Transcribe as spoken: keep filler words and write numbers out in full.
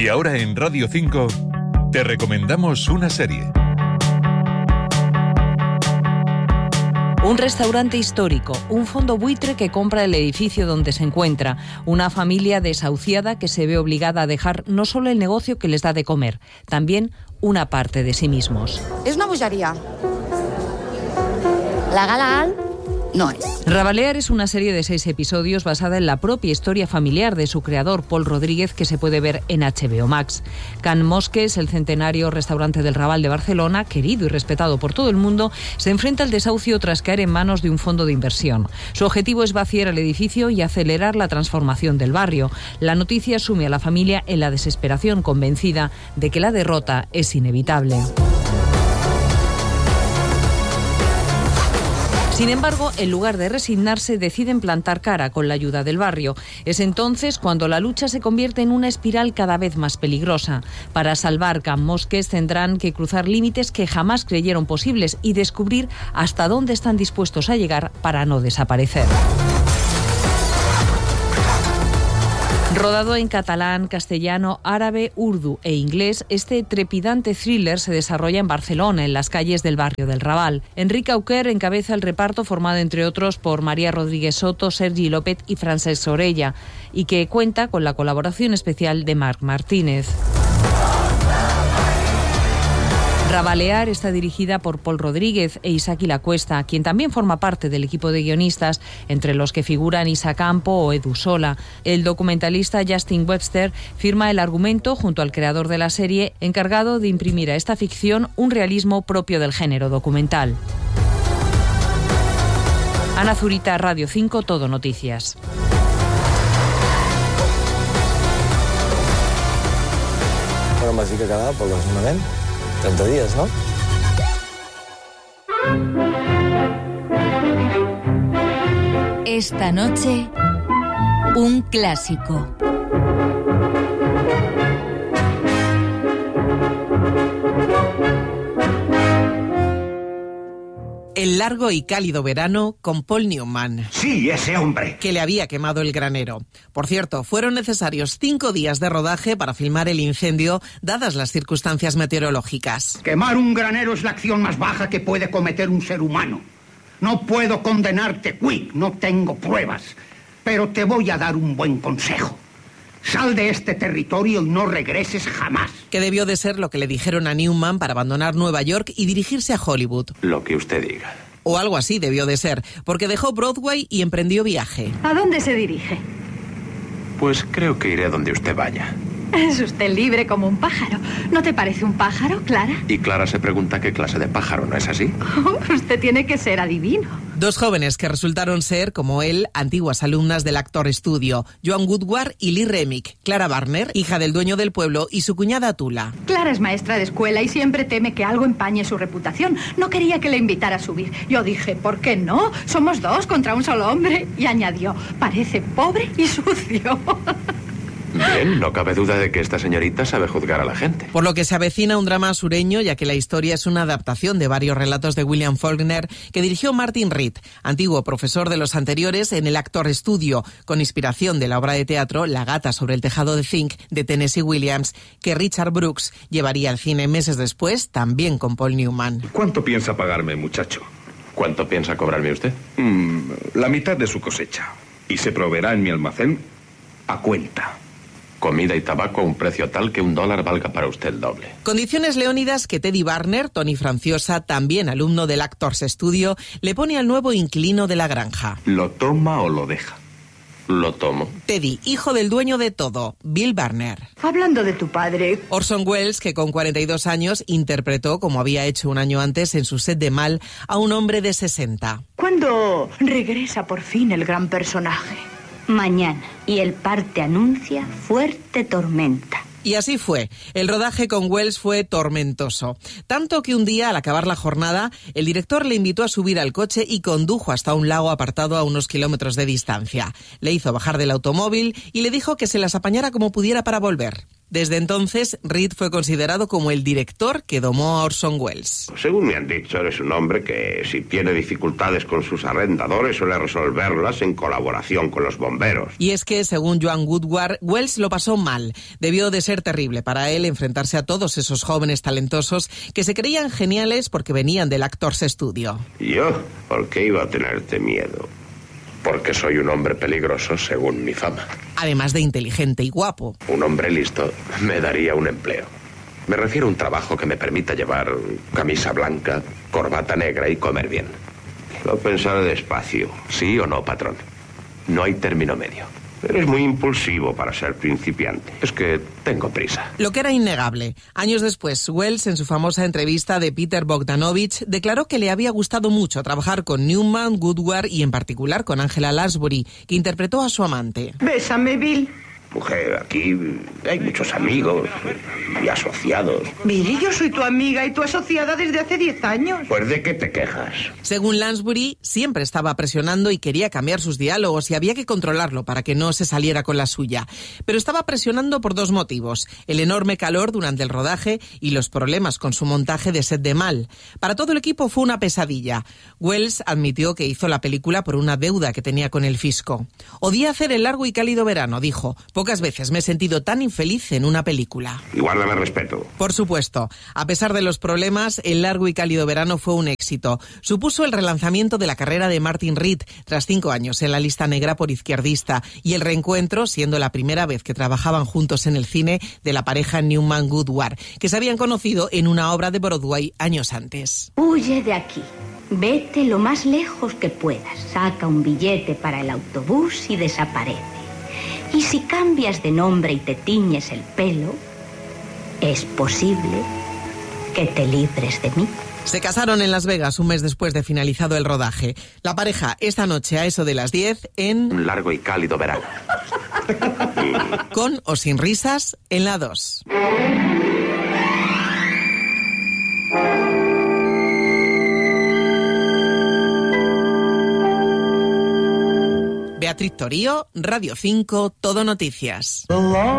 Y ahora en Radio cinco te recomendamos una serie. Un restaurante histórico, un fondo buitre que compra el edificio donde se encuentra, una familia desahuciada que se ve obligada a dejar no solo el negocio que les da de comer, también una parte de sí mismos. Es una bogeria. La legal no es. Rabalear es una serie de seis episodios basada en la propia historia familiar de su creador, Pol Rodríguez, que se puede ver en H B O Max. Can Mosques, el centenario restaurante del Raval de Barcelona, querido y respetado por todo el mundo, se enfrenta al desahucio tras caer en manos de un fondo de inversión. Su objetivo es vaciar el edificio y acelerar la transformación del barrio. La noticia sume a la familia en la desesperación, convencida de que la derrota es inevitable. Sin embargo, en lugar de resignarse, deciden plantar cara con la ayuda del barrio. Es entonces cuando la lucha se convierte en una espiral cada vez más peligrosa. Para salvar Can Mosques tendrán que cruzar límites que jamás creyeron posibles y descubrir hasta dónde están dispuestos a llegar para no desaparecer. Rodado en catalán, castellano, árabe, urdu e inglés, este trepidante thriller se desarrolla en Barcelona, en las calles del barrio del Raval. Enrique Auquer encabeza el reparto formado, entre otros, por María Rodríguez Soto, Sergi López y Francesc Orella, y que cuenta con la colaboración especial de Marc Martínez. Rabalear está dirigida por Pol Rodríguez e Isaki Lacuesta, quien también forma parte del equipo de guionistas, entre los que figuran Isa Campo o Edu Sola. El documentalista Justin Webster firma el argumento junto al creador de la serie, encargado de imprimir a esta ficción un realismo propio del género documental. Ana Zurita, Radio cinco, Todo Noticias. Bueno, m'has dit que quedava pel desnonament. treinta días, ¿no? Esta noche, un clásico. El largo y cálido verano con Paul Newman. Sí, ese hombre. Que le había quemado el granero. Por cierto, fueron necesarios cinco días de rodaje para filmar el incendio, dadas las circunstancias meteorológicas. Quemar un granero es la acción más baja que puede cometer un ser humano. No puedo condenarte, Quick, no tengo pruebas. Pero te voy a dar un buen consejo. Sal de este territorio y no regreses jamás. Que debió de ser lo que le dijeron a Newman para abandonar Nueva York y dirigirse a Hollywood. Lo que usted diga. O algo así debió de ser, porque dejó Broadway y emprendió viaje. ¿A dónde se dirige? Pues creo que iré donde usted vaya. Es usted libre como un pájaro. ¿No te parece un pájaro, Clara? Y Clara se pregunta qué clase de pájaro, ¿no es así? Oh, usted tiene que ser adivino. Dos jóvenes que resultaron ser, como él, antiguas alumnas del Actor Studio, Joan Woodward y Lee Remick. Clara Barner, hija del dueño del pueblo, y su cuñada Tula. Clara es maestra de escuela y siempre teme que algo empañe su reputación. No quería que le invitara a subir. Yo dije, ¿por qué no? Somos dos contra un solo hombre. Y añadió, parece pobre y sucio. Bien, no cabe duda de que esta señorita sabe juzgar a la gente. Por lo que se avecina un drama sureño, ya que la historia es una adaptación de varios relatos de William Faulkner que dirigió Martin Reed, antiguo profesor de los anteriores en el Actor Studio, con inspiración de la obra de teatro La gata sobre el tejado de Zinc de Tennessee Williams, que Richard Brooks llevaría al cine meses después, también con Paul Newman. ¿Cuánto piensa pagarme, muchacho? ¿Cuánto piensa cobrarme usted? Mm, la mitad de su cosecha. Y se proveerá en mi almacén a cuenta. Comida y tabaco a un precio tal que un dólar valga para usted el doble. Condiciones leónidas que Teddy Barner, Tony Franciosa, también alumno del Actors Studio, le pone al nuevo inquilino de la granja. ¿Lo toma o lo deja? Lo tomo. Teddy, hijo del dueño de todo, Bill Barner. Hablando de tu padre. Orson Welles, que con cuarenta y dos años interpretó, como había hecho un año antes en su set de Mal, a un hombre de sesenta. ¿Cuándo regresa por fin el gran personaje? Mañana. Y el parte anuncia fuerte tormenta. Y así fue. El rodaje con Welles fue tormentoso. Tanto que un día, al acabar la jornada, el director le invitó a subir al coche y condujo hasta un lago apartado a unos kilómetros de distancia. Le hizo bajar del automóvil y le dijo que se las apañara como pudiera para volver. Desde entonces, Reed fue considerado como el director que domó a Orson Welles. Según me han dicho, eres un hombre que, si tiene dificultades con sus arrendadores, suele resolverlas en colaboración con los bomberos. Y es que, según Joan Woodward, Welles lo pasó mal. Debió de ser terrible para él enfrentarse a todos esos jóvenes talentosos que se creían geniales porque venían del Actors Studio. ¿Yo? ¿Por qué iba a tenerte miedo? Porque soy un hombre peligroso según mi fama. Además de inteligente y guapo. Un hombre listo me daría un empleo. Me refiero a un trabajo que me permita llevar camisa blanca, corbata negra y comer bien. Lo pensaré despacio. ¿Sí o no, patrón? No hay término medio. Eres muy impulsivo para ser principiante. Es que tengo prisa. Lo que era innegable. Años después, Welles, en su famosa entrevista de Peter Bogdanovich, declaró que le había gustado mucho trabajar con Newman, Woodward y en particular con Angela Lansbury, que interpretó a su amante. Bésame, Bill. Mujer, aquí hay muchos amigos y asociados. Billy, yo soy tu amiga y tu asociada desde hace diez años. Pues ¿de qué te quejas? Según Lansbury, siempre estaba presionando y quería cambiar sus diálogos y había que controlarlo para que no se saliera con la suya. Pero estaba presionando por dos motivos: el enorme calor durante el rodaje y los problemas con su montaje de set de Mal. Para todo el equipo fue una pesadilla. Welles admitió que hizo la película por una deuda que tenía con el fisco. Odié hacer el largo y cálido verano, dijo. Pocas veces me he sentido tan infeliz en una película. Y guárdame respeto. Por supuesto. A pesar de los problemas, El largo y cálido verano fue un éxito. Supuso el relanzamiento de la carrera de Martin Reed, tras cinco años en la lista negra por izquierdista, y el reencuentro, siendo la primera vez que trabajaban juntos en el cine, de la pareja Newman-Woodward, que se habían conocido en una obra de Broadway años antes. Huye de aquí. Vete lo más lejos que puedas. Saca un billete para el autobús y desaparece. Y si cambias de nombre y te tiñes el pelo, es posible que te libres de mí. Se casaron en Las Vegas un mes después de finalizado el rodaje. La pareja esta noche a eso de las diez en... Un largo y cálido verano. Con o sin risas en la dos. Beatriz Torío, Radio cinco, Todo Noticias.